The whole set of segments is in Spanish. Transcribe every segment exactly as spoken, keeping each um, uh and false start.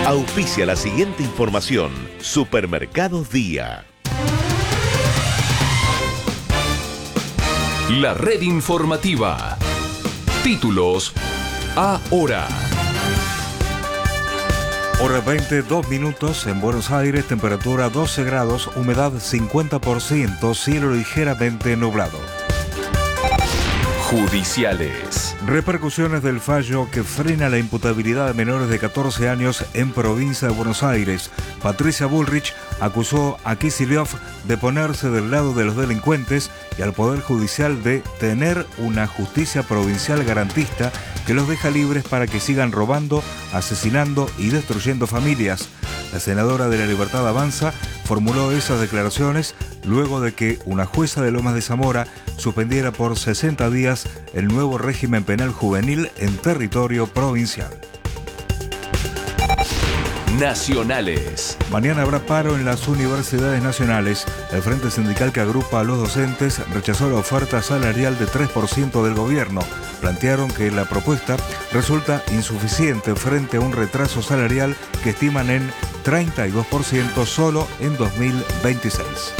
Auspicia la siguiente información. Supermercados Día. La red informativa. Títulos ahora. Hora veinte, dos minutos en Buenos Aires, temperatura doce grados, humedad cincuenta por ciento, cielo ligeramente nublado. Judiciales. Repercusiones del fallo que frena la imputabilidad de menores de catorce años en provincia de Buenos Aires. Patricia Bullrich acusó a Kicillof de ponerse del lado de los delincuentes y al Poder Judicial de tener una justicia provincial garantista que los deja libres para que sigan robando, asesinando y destruyendo familias. La senadora de La Libertad Avanza formuló esas declaraciones luego de que una jueza de Lomas de Zamora suspendiera por sesenta días el nuevo régimen penal juvenil en territorio provincial. Nacionales. Mañana habrá paro en las universidades nacionales. El Frente Sindical que agrupa a los docentes rechazó la oferta salarial de tres por ciento del gobierno. Plantearon que la propuesta resulta insuficiente frente a un retraso salarial que estiman en treinta y dos por ciento solo en dos mil veintiséis.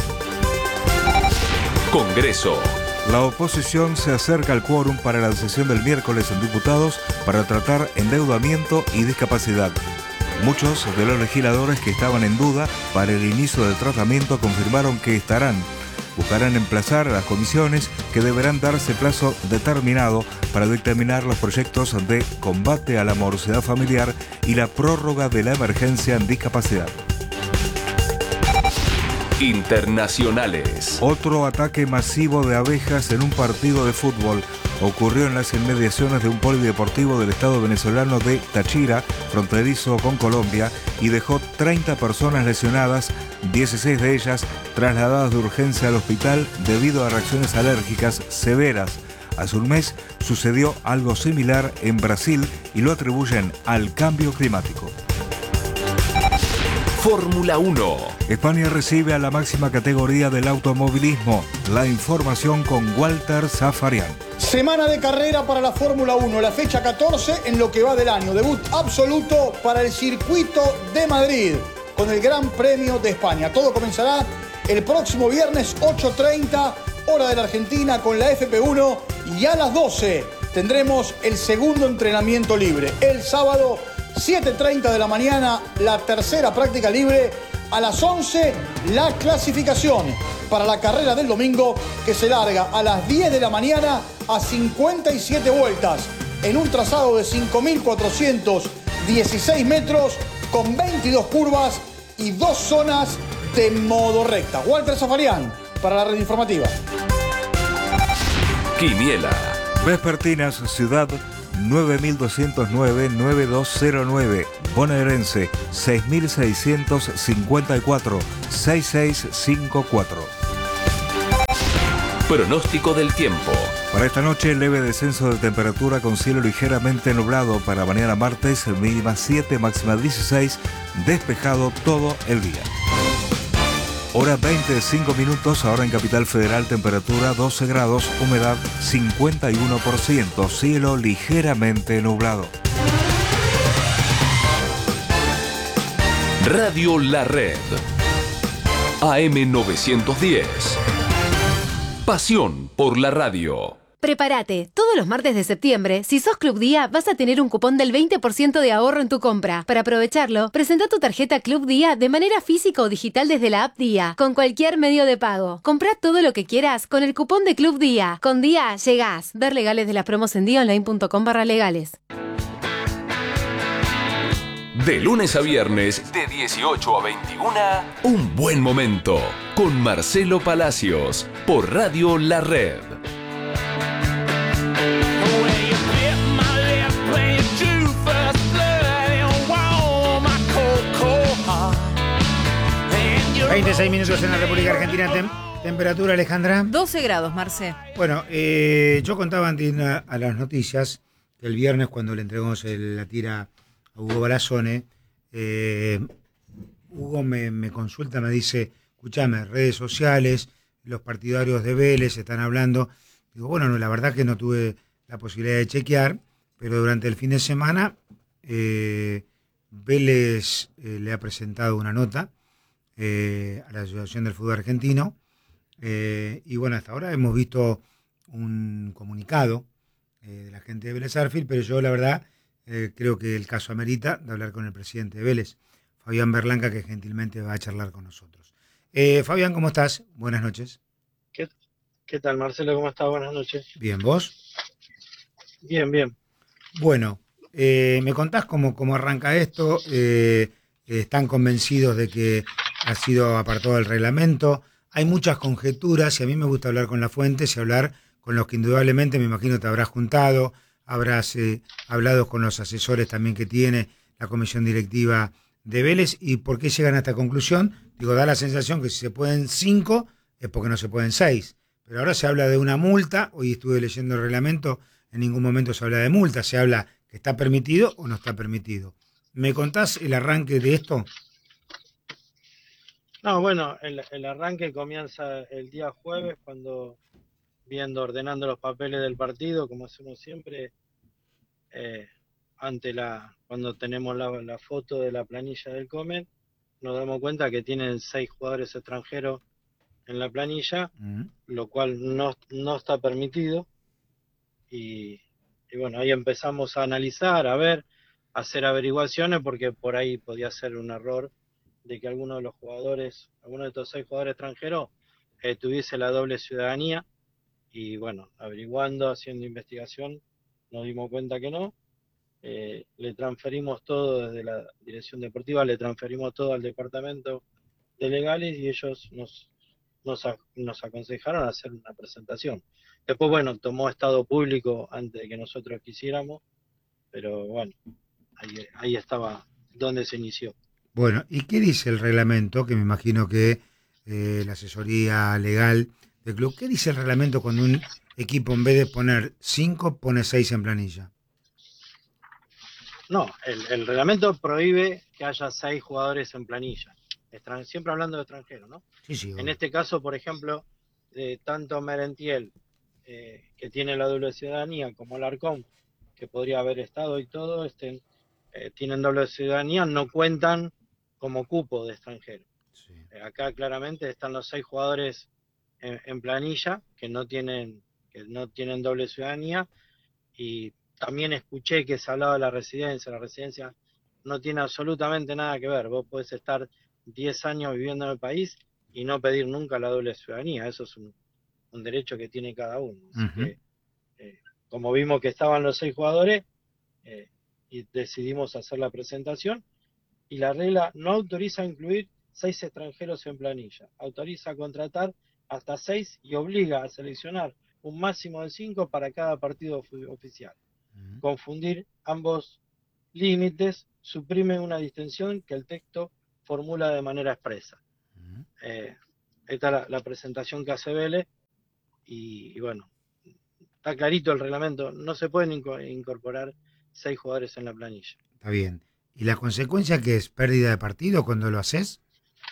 Congreso. La oposición se acerca al quórum para la sesión del miércoles en diputados para tratar endeudamiento y discapacidad. Muchos de los legisladores que estaban en duda para el inicio del tratamiento confirmaron que estarán. Buscarán emplazar a las comisiones que deberán darse plazo determinado para dictaminar los proyectos de combate a la morosidad familiar y la prórroga de la emergencia en discapacidad. Internacionales. Otro ataque masivo de abejas en un partido de fútbol ocurrió en las inmediaciones de un polideportivo del estado venezolano de Táchira, fronterizo con Colombia, y dejó treinta personas lesionadas, dieciséis de ellas trasladadas de urgencia al hospital debido a reacciones alérgicas severas. Hace un mes sucedió algo similar en Brasil y lo atribuyen al cambio climático. Fórmula uno. España recibe a la máxima categoría del automovilismo. La información con Walter Zafarian. Semana de carrera para la Fórmula uno, la fecha catorce en lo que va del año. Debut absoluto para el circuito de Madrid con el Gran Premio de España. Todo comenzará el próximo viernes ocho treinta, hora de la Argentina, con la F P uno, y a las doce tendremos el segundo entrenamiento libre. El sábado siete treinta de la mañana, la tercera práctica libre. A las once, la clasificación para la carrera del domingo, que se larga a las diez de la mañana a cincuenta y siete vueltas en un trazado de cinco mil cuatrocientos dieciséis metros con veintidós curvas y dos zonas de modo recta. Walter Zafarian para la red informativa. Quiniela. Vespertinas, Ciudad nueve mil doscientos nueve, nueve dos cero nueve. Bonaerense seis mil seiscientos cincuenta y cuatro, seis seis cinco cuatro. Pronóstico del tiempo. Para esta noche, leve descenso de temperatura con cielo ligeramente nublado. Para mañana martes, mínima siete, máxima dieciséis, despejado todo el día. Hora veinticinco minutos, ahora en Capital Federal, temperatura doce grados, humedad cincuenta y uno por ciento, cielo ligeramente nublado. Radio La Red. A M novecientos diez. Pasión por la radio. Prepárate, todos los martes de septiembre, si sos Club Día, vas a tener un cupón del veinte por ciento de ahorro en tu compra. Para aprovecharlo, presenta tu tarjeta Club Día de manera física o digital desde la app Día, con cualquier medio de pago. Comprá todo lo que quieras con el cupón de Club Día. Con Día llegás. Ver legales de las promos en diaonline.com barra legales. De lunes a viernes, de dieciocho a veintiuna, Un Buen Momento, con Marcelo Palacios, por Radio La Red. veintiséis minutos en la República Argentina. Tem- temperatura, Alejandra. doce grados, Marce. Bueno, eh, yo contaba antes a, a las noticias que el viernes, cuando le entregamos el, la tira a Hugo Balazone, eh, Hugo me, me consulta, me dice, escúchame, redes sociales, los partidarios de Vélez están hablando. Digo, bueno, no, la verdad que no tuve la posibilidad de chequear, pero durante el fin de semana eh, Vélez eh, le ha presentado una nota eh, a la Asociación del Fútbol Argentino eh, y bueno, hasta ahora hemos visto un comunicado eh, de la gente de Vélez Sarsfield, pero yo la verdad eh, creo que el caso amerita de hablar con el presidente de Vélez, Fabián Berlanca, que gentilmente va a charlar con nosotros. Eh, Fabián, ¿cómo estás? Buenas noches. ¿Qué, ¿Qué tal, Marcelo? ¿Cómo estás? Buenas noches. Bien, ¿vos? Bien, bien. Bueno, eh, ¿me contás cómo, cómo arranca esto? Eh, ¿Están convencidos de que ha sido apartado del reglamento? Hay muchas conjeturas y a mí me gusta hablar con las fuentes y hablar con los que indudablemente me imagino te habrás juntado, habrás eh, hablado con los asesores también que tiene la comisión directiva de Vélez. ¿Y por qué llegan a esta conclusión? Digo, da la sensación que si se pueden cinco es porque no se pueden seis. Pero ahora se habla de una multa. Hoy estuve leyendo el reglamento, en ningún momento se habla de multa, se habla que está permitido o no está permitido. ¿Me contás el arranque de esto? No, bueno, el, el arranque comienza el día jueves cuando, viendo, ordenando los papeles del partido, como hacemos siempre, eh, ante la, cuando tenemos la, la foto de la planilla del Comen, nos damos cuenta que tienen seis jugadores extranjeros en la planilla, mm. lo cual no, no está permitido. Y, y bueno, ahí empezamos a analizar, a ver, a hacer averiguaciones, porque por ahí podía ser un error de que alguno de los jugadores, alguno de estos seis jugadores extranjeros, eh, tuviese la doble ciudadanía. Y bueno, averiguando, haciendo investigación, nos dimos cuenta que no. Eh, le transferimos todo desde la dirección deportiva, le transferimos todo al departamento de legales y ellos nos, nos, nos aconsejaron hacer una presentación. Después, bueno, tomó estado público antes de que nosotros quisiéramos, pero bueno, ahí, ahí estaba donde se inició. Bueno, ¿y qué dice el reglamento? Que me imagino que eh, la asesoría legal del club, ¿qué dice el reglamento cuando un equipo en vez de poner cinco pone seis en planilla? No, el, el reglamento prohíbe que haya seis jugadores en planilla, Extran- siempre hablando de extranjeros, ¿no? Sí, sí. En este caso, por ejemplo, eh, tanto Merentiel, eh, que tiene la doble ciudadanía, como Alarcón, que podría haber estado y todo, este, eh, tienen doble ciudadanía, no cuentan como cupo de extranjero. Sí. Eh, acá claramente están los seis jugadores en, en planilla que no tienen que no tienen doble ciudadanía, y también escuché que se hablaba de la residencia. La residencia no tiene absolutamente nada que ver. Vos podés estar diez años viviendo en el país y no pedir nunca la doble ciudadanía. Eso es un, un derecho que tiene cada uno. Así uh-huh. que, eh, como vimos que estaban los seis jugadores, eh, y decidimos hacer la presentación, y la regla no autoriza a incluir seis extranjeros en planilla. Autoriza a contratar hasta seis y obliga a seleccionar un máximo de cinco para cada partido oficial. Uh-huh. Confundir ambos límites suprime una distinción que el texto formula de manera expresa. Uh-huh. Eh, esta es la, la presentación que hace Vélez, y, y bueno, está clarito el reglamento, no se pueden inco- incorporar seis jugadores en la planilla. Está bien. ¿Y la consecuencia que es pérdida de partido cuando lo haces?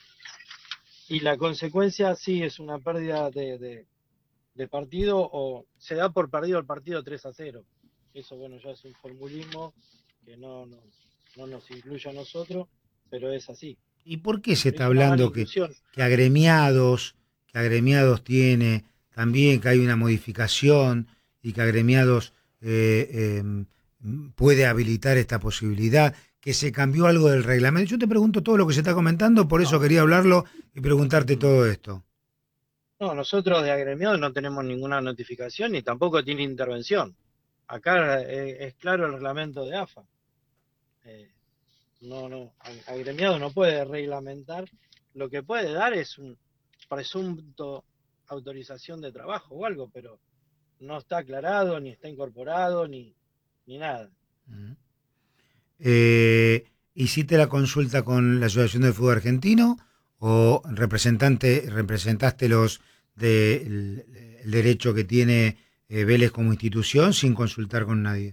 Y la consecuencia sí es una pérdida de, de, de partido, o se da por perdido el partido tres a cero. Eso, bueno, ya es un formulismo que no, no, no nos incluye a nosotros, pero es así. ¿Y por qué se está hablando que, que agremiados, que agremiados tiene también, que hay una modificación y que agremiados eh, eh, puede habilitar esta posibilidad, que se cambió algo del reglamento? Yo te pregunto todo lo que se está comentando, por eso no. quería hablarlo y preguntarte todo esto. No, nosotros de agremiados no tenemos ninguna notificación ni tampoco tiene intervención. Acá eh, es claro el reglamento de A F A. Eh, no, no, agremiado no puede reglamentar. Lo que puede dar es un presunto autorización de trabajo o algo, pero no está aclarado, ni está incorporado, ni, ni nada. Uh-huh. Eh, ¿Hiciste la consulta con la Asociación del Fútbol Argentino o representante, representaste los de el, el derecho que tiene eh, Vélez como institución sin consultar con nadie?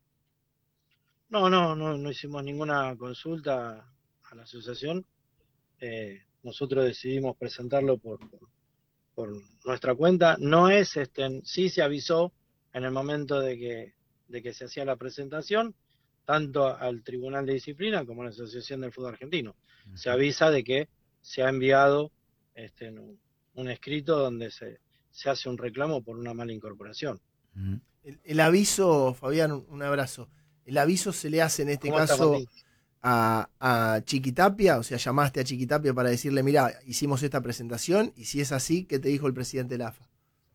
No, no, no, no hicimos ninguna consulta a la asociación. Eh, nosotros decidimos presentarlo por, por, por nuestra cuenta. No es, este, sí se avisó en el momento de que, de que se hacía la presentación. tanto al Tribunal de Disciplina como a la Asociación del Fútbol Argentino. Se avisa de que se ha enviado este, un, un escrito donde se, se hace un reclamo por una mala incorporación. El, el aviso, Fabián, un abrazo. El aviso se le hace en este ¿Cómo está, caso Martín? a, a Chiquitapia, o sea, llamaste a Chiquitapia para decirle, mira, hicimos esta presentación, y si es así, ¿qué te dijo el presidente de la A F A?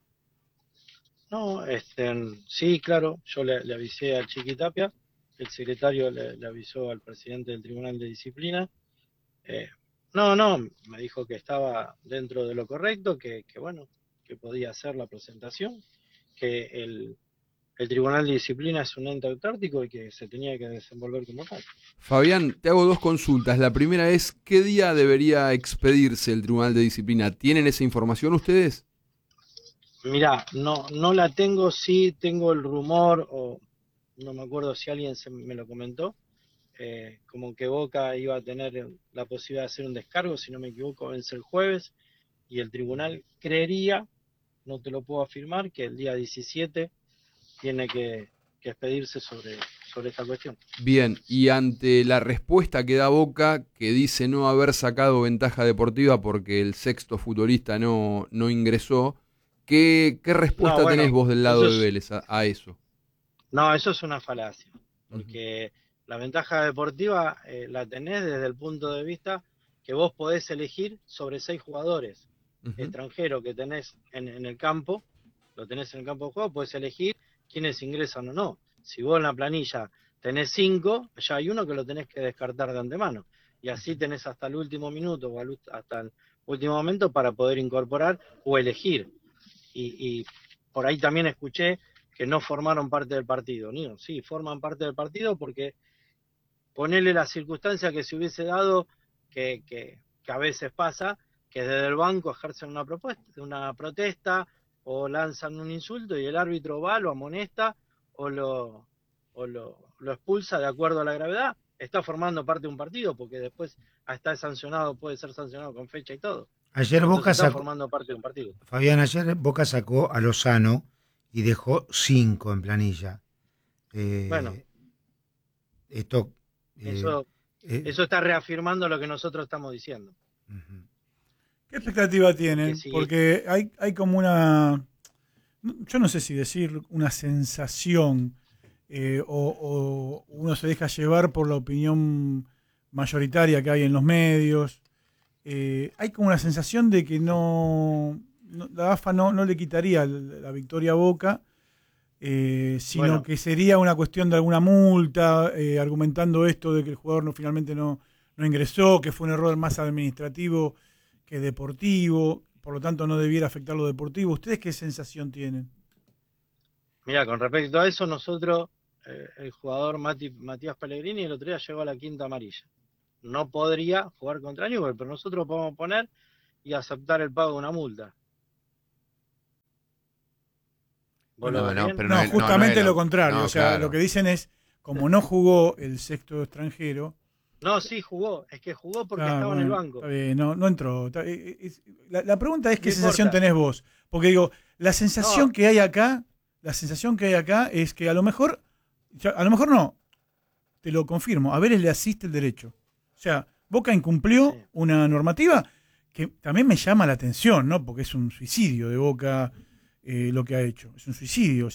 No, este, sí, claro, yo le, le avisé al Chiquitapia, el secretario le, le avisó al presidente del Tribunal de Disciplina. Eh, no, no, me dijo que estaba dentro de lo correcto, que, que bueno, que podía hacer la presentación, que el, el Tribunal de Disciplina es un ente autárquico y que se tenía que desenvolver como tal. Fabián, te hago dos consultas. La primera es, ¿qué día debería expedirse el Tribunal de Disciplina? ¿Tienen esa información ustedes? Mirá, no, no la tengo, sí tengo el rumor, o no me acuerdo si alguien se me lo comentó, eh, como que Boca iba a tener la posibilidad de hacer un descargo, si no me equivoco, vence el jueves, y el tribunal creería, no te lo puedo afirmar, que el día diecisiete tiene que, que expedirse sobre, sobre esta cuestión. Bien, y ante la respuesta que da Boca, que dice no haber sacado ventaja deportiva porque el sexto futbolista no, no ingresó, ¿qué, qué respuesta No, bueno, tenés vos del lado eso de es- Vélez a, a eso? No, eso es una falacia, porque la ventaja deportiva eh, la tenés desde el punto de vista que vos podés elegir sobre seis jugadores Ujú. extranjeros que tenés en, en el campo, lo tenés en el campo de juego, podés elegir quiénes ingresan o no. Si vos en la planilla tenés cinco, ya hay uno que lo tenés que descartar de antemano, y así tenés hasta el último minuto o al ult- hasta el último momento para poder incorporar o elegir. Y, y por ahí también escuché que no formaron parte del partido. No, sí, forman parte del partido porque ponerle la circunstancia que se hubiese dado, que, que, que a veces pasa, que desde el banco ejercen una propuesta, una protesta o lanzan un insulto y el árbitro va, lo amonesta o lo, o lo, lo expulsa de acuerdo a la gravedad. Está formando parte de un partido porque después está sancionado, puede ser sancionado con fecha y todo. Ayer Entonces Boca está sacó, formando parte de un partido. Fabián, ayer Boca sacó a Lozano y dejó cinco en planilla. Eh, Bueno. Esto, eh, Eso, eh, eso está reafirmando lo que nosotros estamos diciendo. ujú. ¿Qué expectativa tienen? Que sí. Porque hay, hay como una, yo no sé si decir una sensación, eh, o, o uno se deja llevar por la opinión mayoritaria que hay en los medios. Eh, hay como una sensación de que no, no- la A F A no, no le quitaría la, la victoria a Boca, eh, sino Bueno. que sería una cuestión de alguna multa, eh, argumentando esto de que el jugador no, finalmente no, no ingresó, que fue un error más administrativo que deportivo, por lo tanto no debiera afectar lo deportivo. ¿Ustedes qué sensación tienen? Mira, con respecto a eso, nosotros, eh, el jugador Mati- Matías Pellegrini el otro día llegó a la quinta amarilla. No podría jugar contra Newell's, pero nosotros podemos poner y aceptar el pago de una multa. ¿Vos lo No, ves no, bien? pero No, no es- no, justamente no es lo lo- contrario. no, o sea, claro. lo que dicen es, como no jugó el sexto extranjero, No, sí, jugó. Es que jugó porque ah, estaba en el bueno, banco. está bien, no, no entró. Está- eh, es- la, la pregunta es qué No sensación importa. tenés vos. Porque digo, la sensación No. que hay acá, la sensación que hay acá es que a lo mejor, ya- a lo mejor no, te lo confirmo, a Vélez le asiste el derecho. O sea, Boca incumplió Sí. una normativa que también me llama la atención, ¿no? Porque es un suicidio de Boca, eh, lo que ha hecho. Es un suicidio.